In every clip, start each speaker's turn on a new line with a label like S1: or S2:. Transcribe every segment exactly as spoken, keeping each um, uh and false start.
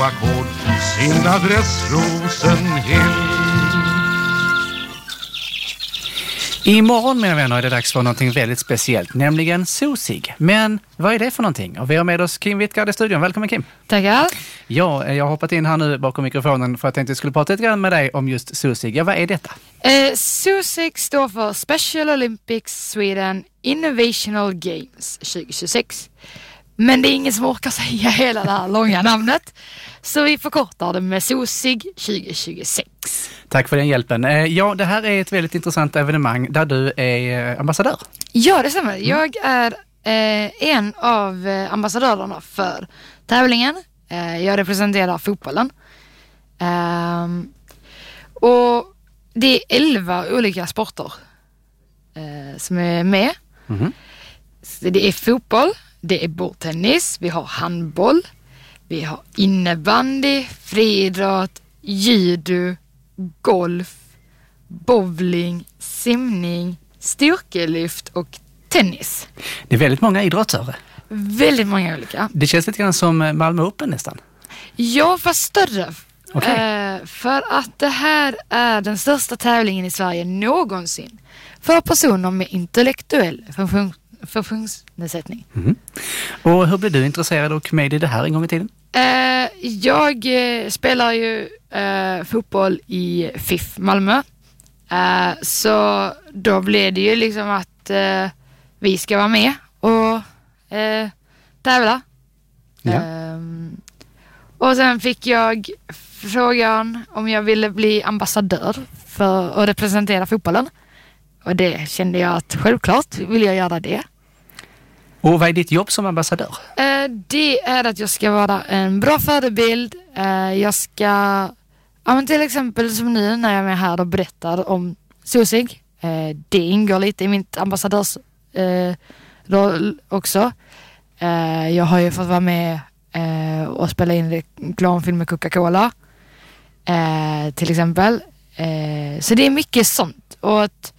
S1: ackord sin adress Rosenhill.
S2: Imorgon, mina vänner, är det dags för någonting väldigt speciellt, nämligen Sosig. Men vad är det för någonting? Och vi har med oss Kim Wittgard i studion. Välkommen, Kim.
S3: Tackar.
S2: Ja, jag har hoppat in här nu bakom mikrofonen för att jag tänkte skulle prata lite grann med dig om just Sosig. Ja, vad är detta?
S3: Eh, Sosig står för Special Olympics Sweden Innovational Games tjugo tjugosex. Men det är ingen som orkar säga hela det här långa namnet. Så vi förkortar det med Sosig tjugo tjugosex.
S2: Tack för den hjälpen. Ja, det här är ett väldigt intressant evenemang där du är ambassadör.
S3: Ja, det stämmer. Mm. Jag är eh, en av ambassadörerna för tävlingen. Eh, jag representerar fotbollen. Eh, och det är elva olika sporter eh, som är med. Mm. Så det är fotboll, det är bordtennis, vi har handboll, vi har innebandy, friidrott, judo, golf, bowling, simning, styrkelyft och tennis.
S2: Det är väldigt många idrottsare.
S3: Väldigt många olika.
S2: Det känns lite grann som Malmö Open nästan.
S3: Ja, fast större.
S2: Okay.
S3: Eh, för att det här är den största tävlingen i Sverige någonsin för personer med intellektuell funktion, funktionsnedsättning. Mm.
S2: Och hur blev du intresserad och med i det här en gång i tiden?
S3: Eh, jag eh, spelar ju eh, fotboll i F I F Malmö. Eh, så då blev det ju liksom att eh, vi ska vara med och eh, tävla.
S2: Ja.
S3: Eh, och sen fick jag frågan om jag ville bli ambassadör för att representera fotbollen. Och det kände jag att självklart vill jag göra det.
S2: Och vad är ditt jobb som ambassadör?
S3: Eh, det är att jag ska vara en bra förebild. Eh, jag ska, ja, men till exempel som nu när jag är med här och berättar om Sosig. Eh, det ingår lite i mitt ambassadörs eh, roll också. Eh, jag har ju fått vara med eh, och spela in reklamfilm med Coca-Cola. Eh, till exempel. Eh, så det är mycket sånt. Och att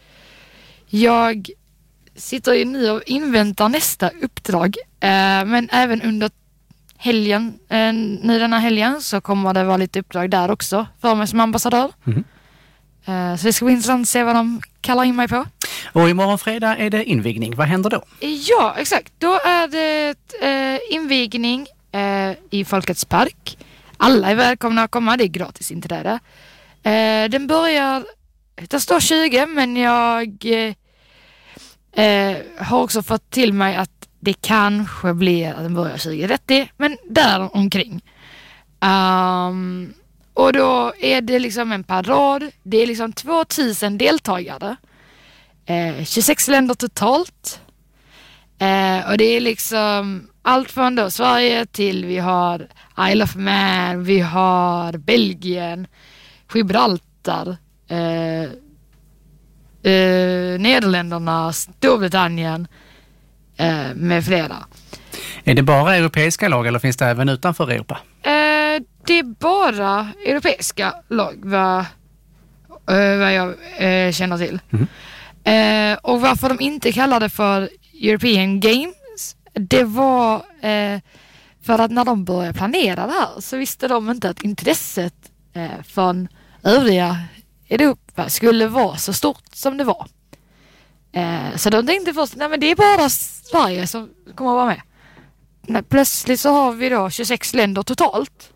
S3: jag sitter ju nu och inväntar nästa uppdrag. Eh, men även under helgen, eh, nu den här helgen, så kommer det vara lite uppdrag där också för mig som ambassadör. Mm. Eh, så det ska bli intressant att se vad de kallar in mig på.
S2: Och imorgon fredag är det invigning. Vad händer då?
S3: Ja, exakt. Då är det eh, invigning eh, i Folkets park. Alla är välkomna att komma. Det är gratis inträde. Eh, den börjar, det står tjugo, men jag eh, Eh, har också fått till mig att det kanske blir att den börjar tjugo trettio, men där omkring. Um, och då är det liksom en parad. Det är liksom tvåtusen deltagare. Eh, tjugosex länder totalt. Eh, och det är liksom allt från då Sverige till vi har Isle of Man, vi har Belgien, Gibraltar, eh, Uh, Nederländerna, Storbritannien uh, med flera.
S2: Är det bara europeiska lag eller finns det även utanför Europa?
S3: Uh, det är bara europeiska lag vad, uh, vad jag uh, känner till. Mm. Uh, och varför de inte kallar det för European Games, det var uh, för att när de började planera det här så visste de inte att intresset uh, från övriga Europa skulle vara så stort som det var. Eh, så de tänkte först, nej men det är bara Sverige som kommer att vara med. Nej, plötsligt så har vi då tjugosex länder totalt.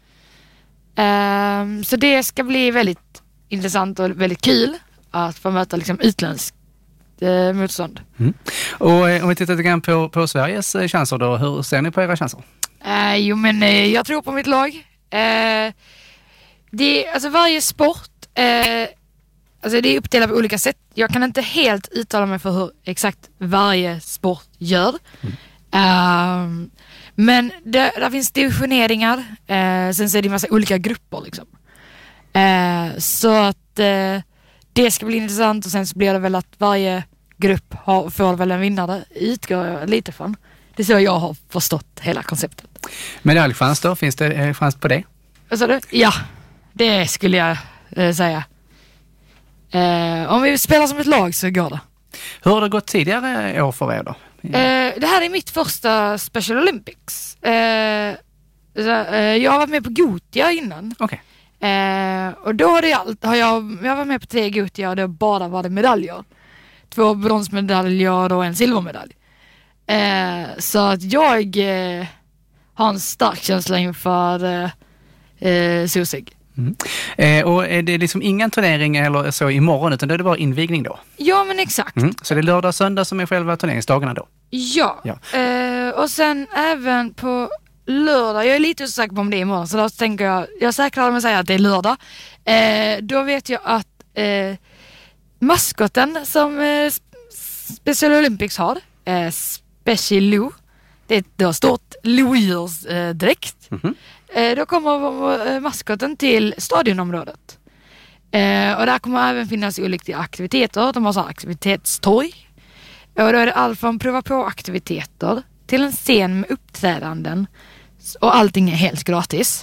S3: Eh, så det ska bli väldigt intressant och väldigt kul att få möta liksom utländskt eh, motstånd. Mm.
S2: Och eh, om vi tittar lite grann på, på Sveriges eh, chanser då, hur ser ni på era chanser?
S3: Eh, jo men eh, jag tror på mitt lag. Eh, det, alltså varje sport Eh, alltså det är uppdelat på olika sätt. Jag kan inte helt uttala mig för hur exakt varje sport gör. Mm. Uh, men det, där finns divisioneringar. Uh, sen så är det en massa olika grupper liksom. Uh, så att uh, det ska bli intressant. Och sen så blir det väl att varje grupp har, får väl en vinnare. Utgår jag lite från. Det är så jag har förstått hela konceptet.
S2: Medaljchans då? Finns det eh, chans på det?
S3: Vad sa du? Ja, det skulle jag eh, säga. Eh, om vi spelar som ett lag så går det.
S2: Hur har det gått tidigare år för er då?
S3: Eh, det här är mitt första Special Olympics. Eh, Så, eh, jag har varit med på Gothia innan.
S2: Okej.
S3: Eh, och då har, det allt, har jag, jag var med på tre Gothia och det har bara varit medaljer. Två bronsmedaljer och en silvermedalj. Eh, så att jag eh, har en stark känsla inför eh, eh, Sosig.
S2: Mm. Eh, och är det liksom ingen turnering eller så imorgon, utan då är det bara invigning då?
S3: Ja, men exakt.
S2: Mm. Så det är lördag och söndag som är själva turneringsdagarna då?
S3: Ja.
S2: ja.
S3: Eh, och sen även på lördag, jag är lite osäker på om det är imorgon, så då tänker jag, jag säkrar mig att säga att det är lördag. Eh, då vet jag att eh, maskoten som eh, Special Olympics har, eh, Special Lou, det är ett då stort lodjursdräkt. Eh, mm-hmm. eh, då kommer eh, maskoten till stadionområdet. Eh, och där kommer även finnas olika aktiviteter. De har så aktivitetstorg. Och då är det allt från prova på aktiviteter till en scen med uppträdanden. Och allting är helt gratis.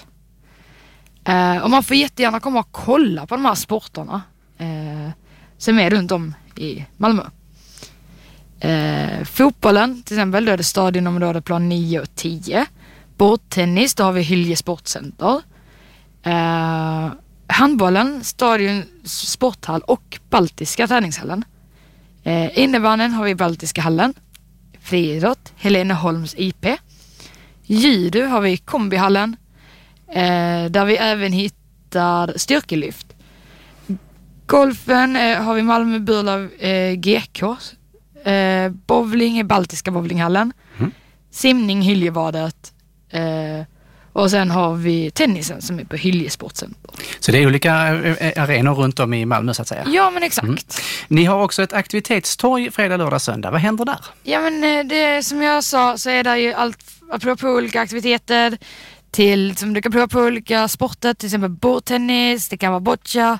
S3: Eh, och man får jättegärna komma och kolla på de här sporterna eh, som är runt om i Malmö. Eh, fotbollen, till exempel, då är det stadionområde plan nio och tio. Bordtennis, då har vi Hylje Sportcenter. Eh, handbollen, stadion sporthall och Baltiska träningshallen. Eh, innebandyn har vi Baltiska hallen. Friidrott, Heleneholms I P. Judo har vi Kombihallen. Eh, där vi även hittar styrkelyft. Golfen eh, har vi Malmö Burlöv eh, G K. Eh, bowling i Baltiska bowlinghallen. Mm. Simning Hyljebadet. Eh, och sen har vi tennisen som är på Hylje Sportcenter.
S2: Så det är olika arenor runt om i Malmö så att säga?
S3: Ja, men exakt. Mm.
S2: Ni har också ett aktivitetstorg fredag, lördag, söndag. Vad händer där?
S3: Ja, men det som jag sa så är det ju allt att prova på olika aktiviteter till, som du kan prova på olika sporter, till exempel bordtennis, det kan vara boccia.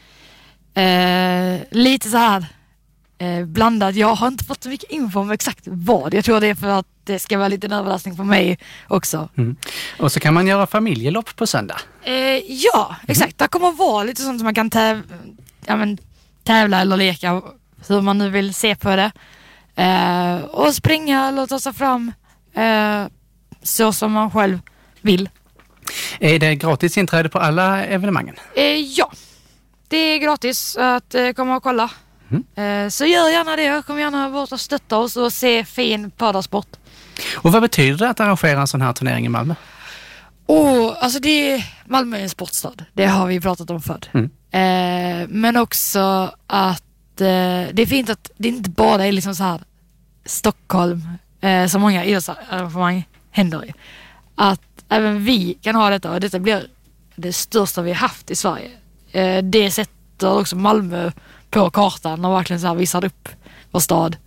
S3: Eh, lite så här eh, blandat. Jag har inte fått så mycket info om exakt vad. Jag tror det är för att det ska vara lite en överraskning för mig också. Mm.
S2: Och så kan man göra familjelopp på söndag.
S3: Eh, ja, exakt. Mm. Det kommer att vara lite sånt som man kan täv- ja, men, tävla eller leka, hur man nu vill se på det. Eh, och springa eller ta sig fram eh, så som man själv vill.
S2: Är det gratis inträde på alla evenemangen?
S3: Eh, ja, det är gratis att eh, komma och kolla. Mm. Eh, så gör gärna det. Kom gärna bort och stötta oss och se fin padelsport.
S2: Och vad betyder det att arrangera en sån här turnering i Malmö?
S3: Oh, alltså det är Malmö är en sportstad. Det har vi pratat om förr. Mm. Eh, men också att eh, det är fint att det inte bara är liksom så här Stockholm eh, som många idrottsarrangemang händer i. Att även vi kan ha detta, och detta blir det största vi har haft i Sverige. Eh, det sätter också Malmö på kartan och verkligen så här visar upp vår stad.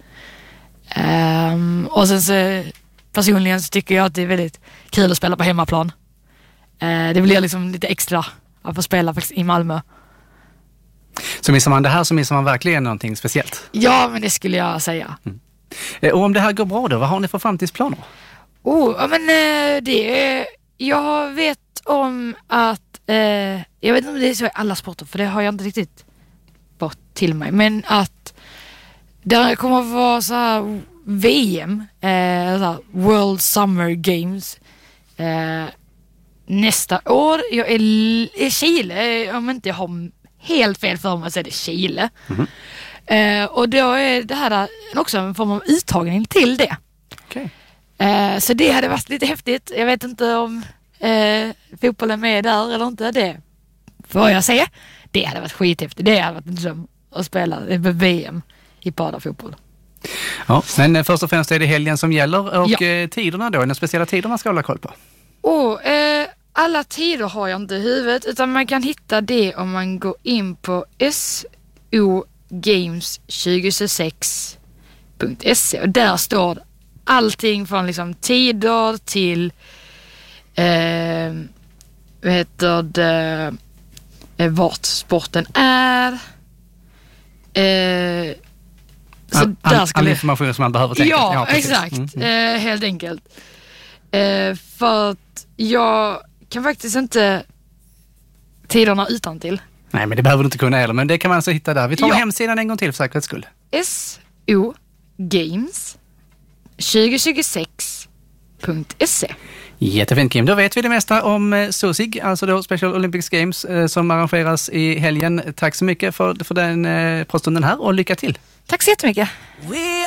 S3: Um, och sen så personligen så tycker jag att det är väldigt kul att spela på hemmaplan. Uh, det blir liksom lite extra att få spela i Malmö.
S2: Så missar man det här så missar man verkligen någonting speciellt?
S3: Ja, men det skulle jag säga.
S2: Mm. Och om det här går bra då, vad har ni för framtidsplaner?
S3: Oh, ja, men uh, det är, jag vet om att uh, jag vet inte om det är så i alla sporter, för det har jag inte riktigt bort till mig, men att det kommer att vara så här V M, eh, så här World Summer Games eh, nästa år. Jag är i Chile, om inte jag har helt fel för mig så är det Chile. Mm-hmm. Eh, och då är det här också en form av uttagning till det.
S2: Okay.
S3: Eh, så det hade varit lite häftigt. Jag vet inte om eh, fotbollen är där eller inte. Det får jag se. Det hade varit skithäftigt. Det hade varit en dröm att spela V M i padelfotboll.
S2: Ja, men först och främst är det helgen som gäller, och
S3: ja.
S2: Tiderna då, är det speciella tider man ska hålla koll på?
S3: Oh, eh, alla tider har jag inte i huvudet, utan man kan hitta det om man går in på s o games tjugohundratjugosex punkt se, och där står allting från liksom tider till eh, vad heter det, eh, vart sporten är. Eh, så
S2: all,
S3: där
S2: all,
S3: ska
S2: all
S3: det...
S2: information som man behöver tänka.
S3: Ja,
S2: ja
S3: exakt. Mm, mm. Eh, helt enkelt. Eh, för att jag kan faktiskt inte tiderna utan till.
S2: Nej, men det behöver du inte kunna heller, men det kan man alltså hitta där. Vi tar
S3: ja.
S2: hemsidan en gång till för säkerhets skull.
S3: s o games tjugohundratjugosex punkt se.
S2: Jättefint Kim, då vet vi det mesta om eh, SOSIG, alltså då Special Olympics Games eh, som arrangeras i helgen. Tack så mycket för, för den eh, påstunden här och lycka till!
S3: Tack så jättemycket!